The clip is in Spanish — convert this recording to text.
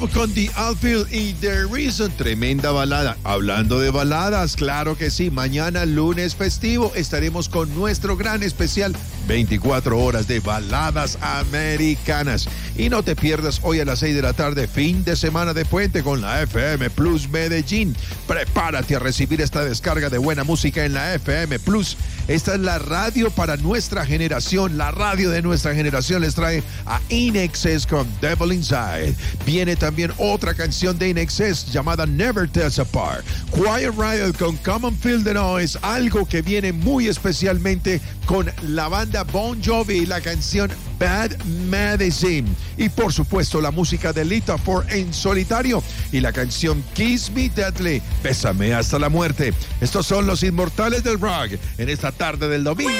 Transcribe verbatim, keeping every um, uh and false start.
Con The Outfield y The Reason, tremenda balada. Hablando de baladas, claro que sí, mañana lunes festivo estaremos con nuestro gran especial veinticuatro horas de baladas americanas. Y no te pierdas hoy a las seis de la tarde, fin de semana de puente con la F M Plus Medellín. Prepárate a recibir esta descarga de buena música en la F M Plus. Esta es la radio para nuestra generación, la radio de nuestra generación. Les trae a In Excess con Devil Inside. Viene también otra canción de In Excess llamada Never Tell Us Apart. Quiet Riot con Common Feel the Noise, algo que viene muy especialmente con la banda Bon Jovi y la canción Bad Medicine. Y por supuesto la música de Lita Ford en solitario y la canción Kiss Me Deadly, Bésame hasta la muerte. Estos son los inmortales del rock en esta tarde del domingo.